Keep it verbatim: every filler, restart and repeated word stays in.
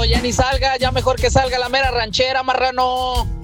ya ni salga, ya mejor que salga la mera ranchera, marrano.